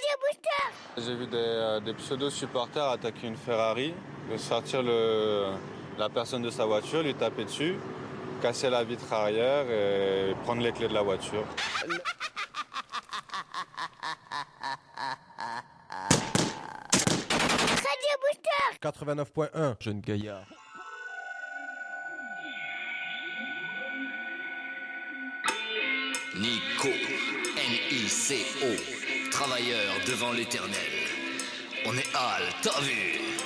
J'ai vu des pseudo-supporters attaquer une Ferrari, de sortir la personne de sa voiture, lui taper dessus, casser la vitre arrière et prendre les clés de la voiture. Radio Booster 89.1, jeune gaillard. Nico, N-I-C-O, travailleur devant l'éternel. On est Al, t'as vu?